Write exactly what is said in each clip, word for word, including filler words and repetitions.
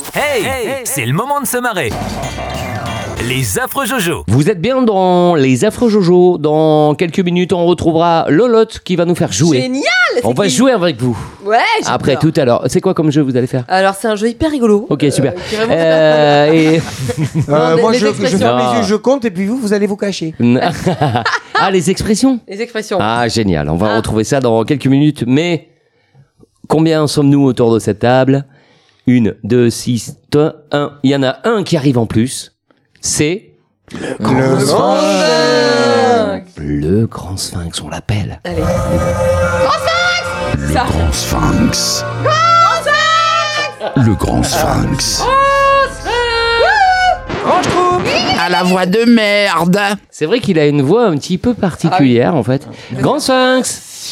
Hey, hey, c'est le moment de se marrer. Les affreux Jojo. Vous êtes bien dans les affreux Jojo. Dans quelques minutes, on retrouvera Lolotte qui va nous faire jouer. Génial. On va qui... jouer avec vous. Ouais, j'ai Après peur. tout à l'heure. C'est quoi comme jeu vous allez faire? Alors, c'est un jeu hyper rigolo. Ok, super. Euh, qui est vraiment Euh, et... Euh, Non, moi, les je, je expressions. ferme Non. les yeux, je compte, et puis vous, vous allez vous cacher. ah, les expressions. Les expressions. Ah, génial. On va Ah. retrouver ça dans quelques minutes. Mais combien sommes-nous autour de cette table? Une, deux, six, un. Il y en a un qui arrive en plus. C'est Le le grand sphinx, on l'appelle. Allez. Le Ça. grand sphinx. Le grand sphinx. À la voix de merde. C'est vrai qu'il a une voix un petit peu particulière, en fait. Grand sphinx.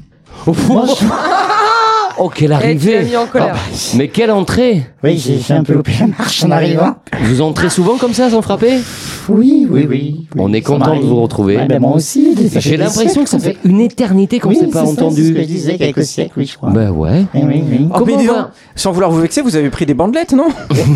Oh, quelle Eh, tu l'as arrivée. mis en colère. Mais quelle entrée. Oui, j'ai fait un peu loupé la marche en arrivant. Vous entrez souvent comme ça, sans frapper? Oui, oui, oui. On est Ça content de m'arrive. vous retrouver. Ouais, ben moi aussi. ça fait J'ai des l'impression siècles que ça qu'on fait une éternité qu'on ne Oui, s'est pas c'est ça, entendu. c'est ce que je disais, quelques siècles, oui, je crois. Bah ouais. Oui, oui, oui. Oh, Comment mais dis va donc, sans vouloir vous vexer, vous avez pris des bandelettes, non?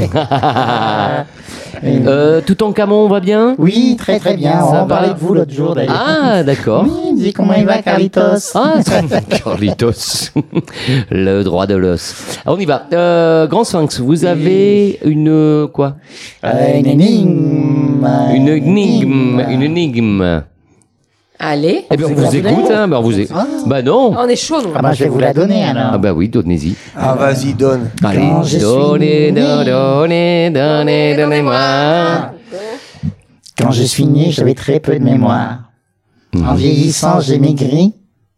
euh, tout en camon, on va bien? Oui, très très bien. Ça On va. parlait de vous l'autre jour d'ailleurs. Ah, d'accord. Oui, dis comment il va, Carlitos. Ah, Carlitos. Le droit de l'os. On y va. Euh, Grand Sphinx, vous avez une... euh, quoi? Euh, une énigme. Une énigme. Une énigme. Allez. Eh bien, on C'est vous que vous écoute, voulez hein. Bah, on vous é- Ah. bah non. On est chaud, nous. Ah bah je vais vous la donner alors. Ah bah oui, donnez-y. Ah, vas-y, donne. Allez, Quand je suis donnez, né. donnez, donnez, donnez-moi. Quand je suis né, j'avais très peu de mémoire. Mhm. En vieillissant, j'ai maigri.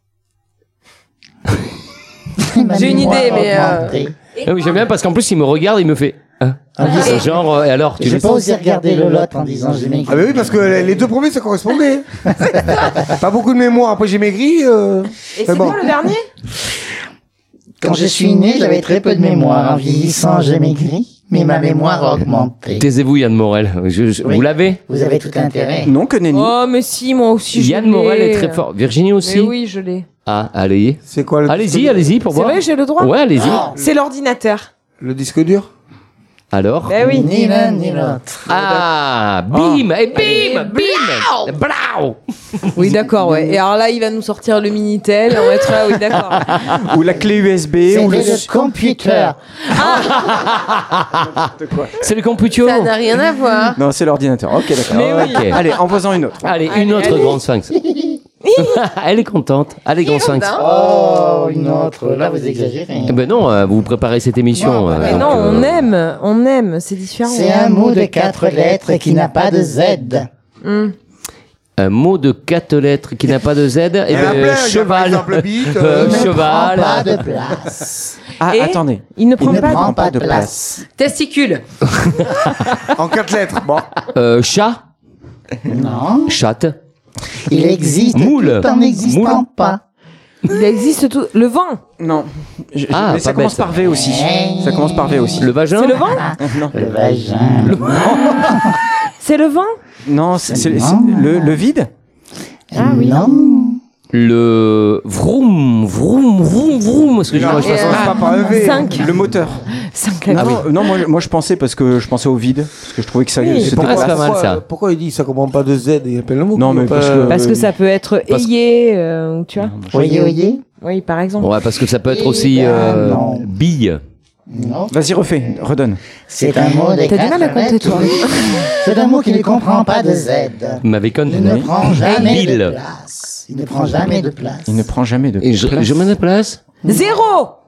Ma J'ai une mémoire idée, mais, a euh, augmenté. Ah oui, j'aime bien parce qu'en plus, il me regarde, il me fait... Hein En disant- Genre, euh, et alors, tu J'ai le pas sais? osé regarder le lot en disant j'ai maigri. Ah, bah oui, parce que les deux premiers, ça correspondait. Pas beaucoup de mémoire. Après, j'ai maigri. Euh... Et c'est bon. quoi le dernier? Quand je suis né, j'avais très peu de mémoire. En vieillissant, j'ai maigri, mais ma mémoire a augmenté. Taisez-vous, Yann Morel. Je- je- Oui. Vous l'avez? Vous avez tout intérêt. Non, que nenni. Oh, mais si, moi aussi, je Yann l'ai. Morel est très fort. Virginie aussi? Mais oui, je l'ai. Ah, allez. C'est quoi le Allez-y, disque allez-y pour C'est voir. vrai, j'ai le droit? Ouais, allez-y. C'est l'ordinateur. Le disque dur? Alors? Ben oui. Ni l'un ni l'autre. Ah, bim, et bim, bim, blau. Oui, d'accord, ouais. Et alors là, il va nous sortir le Minitel. On va être là, oui, d'accord. Ou la clé U S B. Ou C'était le... le computer. C'est le computer. Ça n'a rien à voir. Non, c'est l'ordinateur. Ok, d'accord. Mais oui. Ok. Allez, envoie-en une autre. Allez, Allez, une autre allez. grande sphinx. Elle est contente. Allez, grand sphinx. Oh, une autre. Là, vous exagérez. Eh ben non, euh, vous préparez cette émission. euh, Mais donc, non, on euh, aime. On aime. C'est différent. C'est un mot de quatre lettres qui n'a pas de Z. Hum. Un mot de quatre lettres qui n'a pas de Z. Et Il y en a plein, il y a par cheval. exemple bite, Euh, euh, Il ne cheval. prend pas de place. Ah, Et attendez. Il ne Il prend ne pas prend de... pas de place. Testicule. En quatre lettres. Bon. Euh, chat. Non. Chatte. Il existe Moule. tout en n'existant Moule. pas. Il existe tout. Le vent. Non. Je- je- Ah, mais ça pas commence bête. par V aussi. Ça commence par V aussi. Le vagin. C'est le vent. Non. Le vagin. C'est le vent. Non, c'est c'est- Non. c'est le, le vide. Ah oui. Non. Le vroom, vroom, vroom, vroom. Parce que je Non, je ça fasse- commence pas par un V. Cinq. Le moteur. Cinq Non, lettres. non, moi, moi je pensais parce que je pensais au vide. Parce que je trouvais que ça. Oui. c'était Ah, c'est pas mal, pourquoi, ça. Pourquoi il dit ça comprend pas de Z? Il appelle le mot. Non, qui mais veut parce pas- que- Parce que ça peut être Parce- ayé, euh, tu vois. Voyez, voyez. Oui, par exemple. Ouais, parce que ça peut être aussi euh, Non. bille. Non. Vas-y, refais, redonne. C'est un mot de T'as du quatre mal à compter, lettres. toi. C'est un mot qui ne comprend pas de Z. Vous m'avez connu. Il ne prend jamais Bill. de place. Il ne prend jamais de place. Il ne prend jamais de Et je, place. je me déplace. Zéro.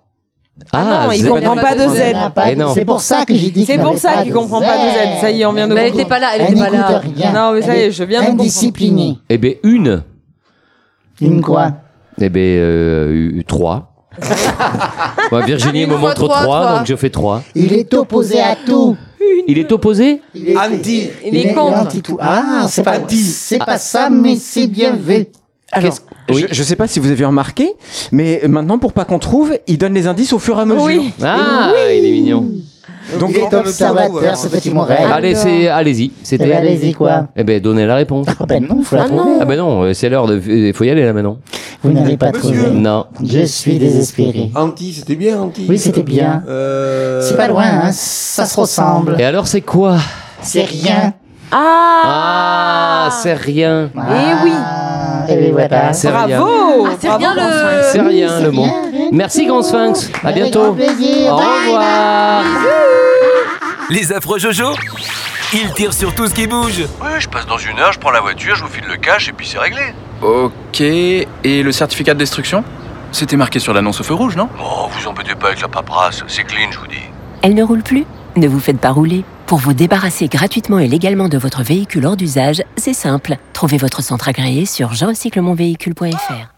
Ah non, il Z- comprend pas de Il Z. n'a pas Eh de- non. C'est pour ça que j'ai dit C'est qu'il pour n'avait ça pas qu'il de comprend pas de Z. Ça y est, on vient de Mais elle comprendre. était pas là, elle Elle était pas n'écoute là. rien. Non, mais ça y est, je viens de comprendre. Indisciplinée. Eh ben une. Une quoi? Eh ben euh, trois. Moi, Virginie Une me fois montre trois, trois, trois. donc je fais trois. Il est opposé à tout. Il est opposé? Il est Anti. Il est contre. anti-tout. Ah, c'est pas, Anti. c'est pas ça, mais c'est bien vu. Alors, Oui. je, je sais pas si vous avez remarqué, mais maintenant, pour pas qu'on trouve, il donne les indices au fur et à mesure. Oui. Ah, il est mignon. Donc, Il est dans le observateur, tableau, ce petit Morel. Allez, c'est, allez-y. Eh ben, C'était. allez-y, quoi. Eh ben, donnez la réponse. Ah ben non, faut la Ah trouver. non. Ah ben non, c'est l'heure de. Il faut y aller là maintenant. Vous n'avez pas Monsieur. trouvé. Non. Je suis désespéré. Anti, c'était bien, Anti. Oui, c'était bien. Euh... C'est pas loin, hein. Ça se ressemble. Et alors, c'est quoi? C'est rien. Ah, c'est rien. Eh oui. Et oui, voilà. C'est rien. Bravo. c'est Bravo, bien le- François. C'est rien c'est le mot. rien, rien. Merci Grand Sphinx. À Avec bientôt. grand plaisir. Au Bye, revoir. Les affreux Jojo, ils tirent sur tout ce qui bouge. Ouais, je passe dans une heure, je prends la voiture, je vous file le cash et puis c'est réglé. Ok, et le certificat de destruction? C'était marqué sur l'annonce au feu rouge, non? Oh, vous embêtez pas avec la paperasse, c'est clean, je vous dis. Elle ne roule plus? Ne vous faites pas rouler. Pour vous débarrasser gratuitement et légalement de votre véhicule hors d'usage, c'est simple. Trouvez votre centre agréé sur je recycle mon véhicule point f r.